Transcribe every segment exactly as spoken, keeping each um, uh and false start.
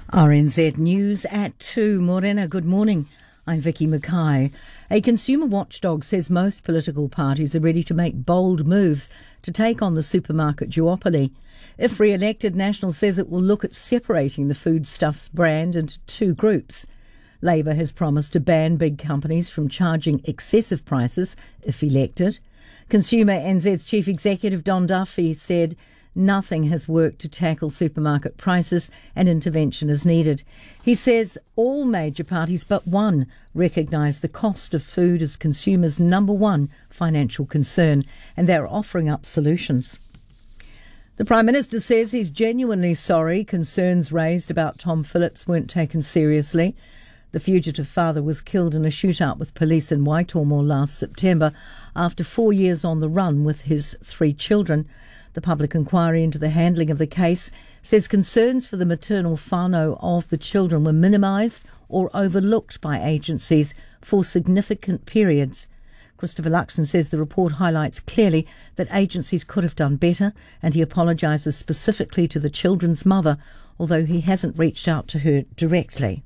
R N Z News at two. Morena, good morning. I'm Vicky Mackay. A consumer watchdog says most political parties are ready to make bold moves to take on the supermarket duopoly. If re-elected, National says it will look at separating the foodstuffs brand into two groups. Labour has promised to ban big companies from charging excessive prices if elected. Consumer N Z's Chief Executive Don Duffy said nothing has worked to tackle supermarket prices and intervention is needed. He says all major parties but one recognise the cost of food as consumers' number one financial concern, and they're offering up solutions. The Prime Minister says he's genuinely sorry concerns raised about Tom Phillips weren't taken seriously. The fugitive father was killed in a shootout with police in Waitomo last September after four years on the run with his three children. The public inquiry into the handling of the case says concerns for the maternal whānau of the children were minimised or overlooked by agencies for significant periods. Christopher Luxon says the report highlights clearly that agencies could have done better, and he apologises specifically to the children's mother, although he hasn't reached out to her directly.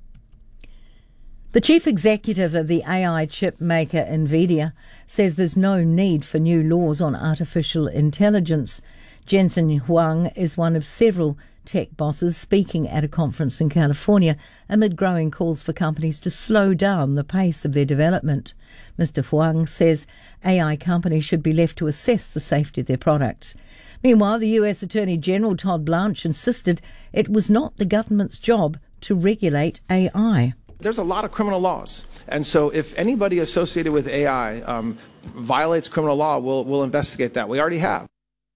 The chief executive of the A I chip maker NVIDIA says there's no need for new laws on artificial intelligence. Jensen Huang is one of several tech bosses speaking at a conference in California amid growing calls for companies to slow down the pace of their development. Mister Huang says A I companies should be left to assess the safety of their products. Meanwhile, the U S Attorney General Todd Blanche insisted it was not the government's job to regulate A I. There's a lot of criminal laws, and so if anybody associated with A I um, violates criminal law, we'll, we'll investigate that. We already have.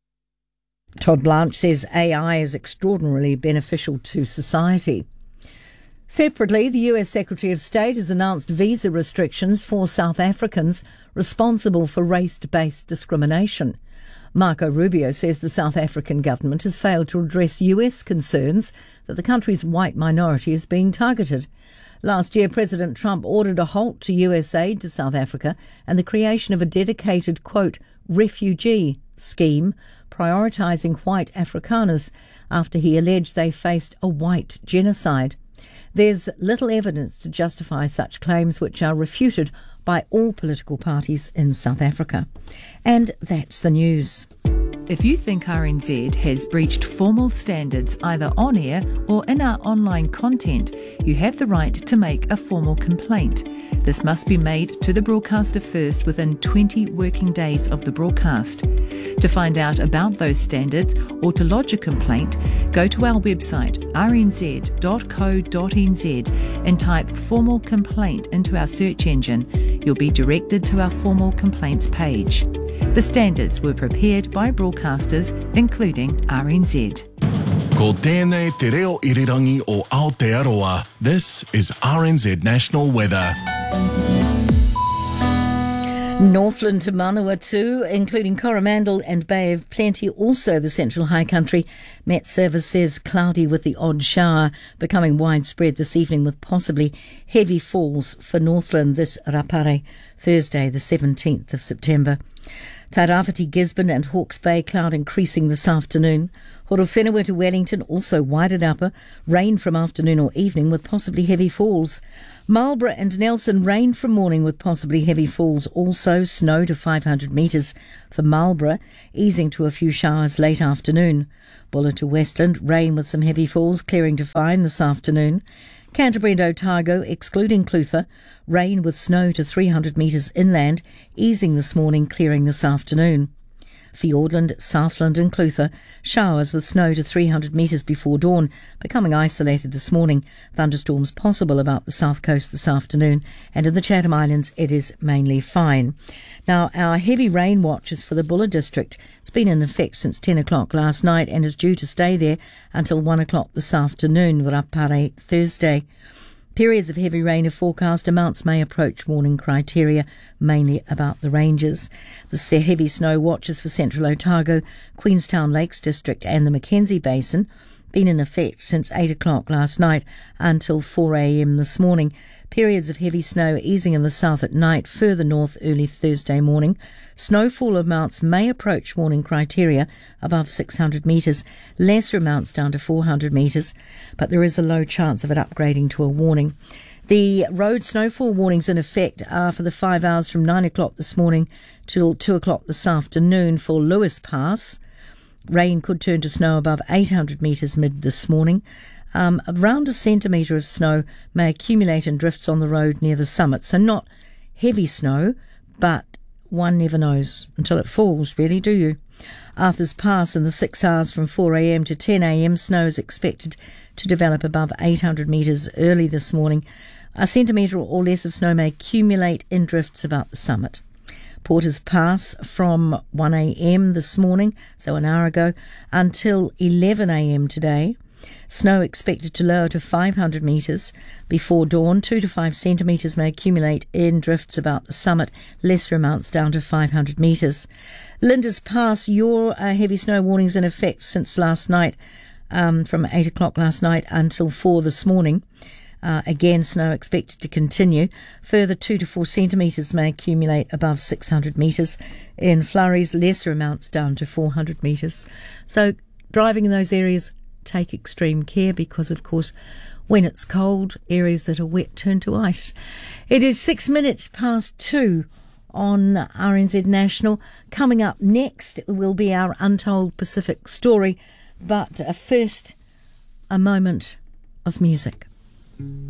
Todd Blanche says A I is extraordinarily beneficial to society. Separately, the U S Secretary of State has announced visa restrictions for South Africans responsible for race-based discrimination. Marco Rubio says the South African government has failed to address U S concerns that the country's white minority is being targeted. Last year, President Trump ordered a halt to U S aid to South Africa and the creation of a dedicated, quote, refugee scheme prioritising white Afrikaners after he alleged they faced a white genocide. There's little evidence to justify such claims, which are refuted by all political parties in South Africa. And that's the news. If you think R N Z has breached formal standards either on air or in our online content, you have the right to make a formal complaint. This must be made to the broadcaster first within twenty working days of the broadcast. To find out about those standards or to lodge a complaint, go to our website r n z dot co dot n z and type formal complaint into our search engine. You'll be directed to our formal complaints page. The standards were prepared by broadcasters, including R N Z. Ko tēnei te reo irirangi o Aotearoa. This is R N Z National Weather. Northland to Manawatu, including Coromandel and Bay of Plenty, also the Central High Country. Met Service says cloudy with the odd shower becoming widespread this evening with possibly heavy falls for Northland this Rapare, Thursday the seventeenth of September. Tairāwhiti, Gisborne and Hawke's Bay, cloud increasing this afternoon. Horowhenua to Wellington, also Wairarapa, rain from afternoon or evening with possibly heavy falls. Marlborough and Nelson, rain from morning with possibly heavy falls. Also snow to five hundred metres for Marlborough, easing to a few showers late afternoon. Buller to Westland, rain with some heavy falls, clearing to fine this afternoon. Canterbury and Otago, excluding Clutha, rain with snow to three hundred metres inland, easing this morning, clearing this afternoon. Fiordland, Southland and Clutha, showers with snow to three hundred metres before dawn, becoming isolated this morning. Thunderstorms possible about the south coast this afternoon, and in the Chatham Islands it is mainly fine. Now, our heavy rain watch is for the Buller district. It's been in effect since ten o'clock last night and is due to stay there until one o'clock this afternoon, Rapare, Thursday. Periods of heavy rain are forecast. Amounts may approach warning criteria, mainly about the ranges. The heavy snow watches for Central Otago, Queenstown Lakes District and the Mackenzie Basin been in effect since eight o'clock last night until four a.m. this morning. Periods of heavy snow easing in the south at night, further north early Thursday morning. Snowfall amounts may approach warning criteria above six hundred metres, lesser amounts down to four hundred metres, but there is a low chance of it upgrading to a warning. The road snowfall warnings in effect are for the five hours from nine o'clock this morning till two o'clock this afternoon for Lewis Pass. Rain could turn to snow above eight hundred metres mid this morning. Um, around a centimetre of snow may accumulate in drifts on the road near the summit. So not heavy snow, but one never knows until it falls, really, do you? Arthur's Pass in the six hours from four a.m. to ten a.m. snow is expected to develop above eight hundred metres early this morning. A centimetre or less of snow may accumulate in drifts about the summit. Porter's Pass from one a.m. this morning, so an hour ago, until eleven a.m. today. Snow expected to lower to five hundred metres before dawn. Two to five centimetres may accumulate in drifts about the summit, lesser amounts down to five hundred metres. Linda's Pass, your uh, heavy snow warnings in effect since last night, um, from eight o'clock last night until four this morning. Uh, again, snow expected to continue. Further two to four centimetres may accumulate above six hundred metres. In flurries, lesser amounts down to four hundred metres. So driving in those areas, take extreme care because, of course, when it's cold, areas that are wet turn to ice. It is six minutes past two on R N Z National. Coming up next will be our Untold Pacific story, but uh, first, a moment of music.